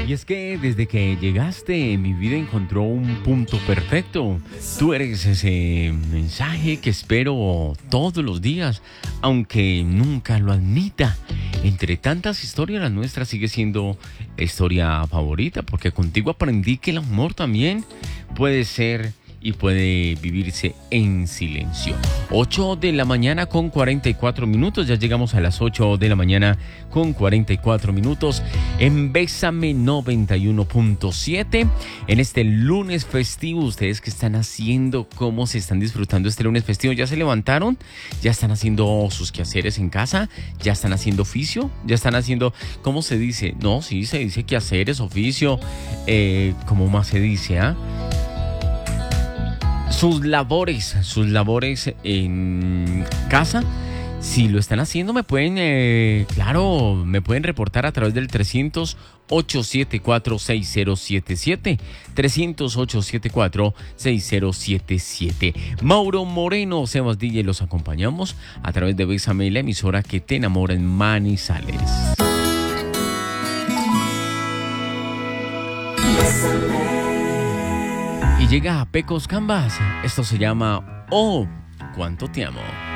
Y es que desde que llegaste, mi vida encontró un punto perfecto. Tú eres ese mensaje que espero todos los días, aunque nunca lo admita. Entre tantas historias, la nuestra sigue siendo la historia favorita, porque contigo aprendí que el amor también puede ser y puede vivirse en silencio. 8 de la mañana con 44 minutos. Ya llegamos a las 8 de la mañana con 44 minutos en Bésame 91.7. En este lunes festivo, ¿ustedes qué están haciendo? ¿Cómo se están disfrutando este lunes festivo? ¿Ya se levantaron? ¿Ya están haciendo sus quehaceres en casa? ¿Ya están haciendo oficio? ¿Ya están haciendo, cómo se dice? No, sí, se dice quehaceres, oficio. ¿Cómo más se dice? Sus labores en casa. Si lo están haciendo, me pueden reportar a través del 300-874-6077. 300-874-6077. Mauro Moreno, Sebas DJ, los acompañamos a través de Bésame, la emisora que te enamora en Manizales. Y llega a Pecos Canvas. Esto se llama Oh, cuánto te amo.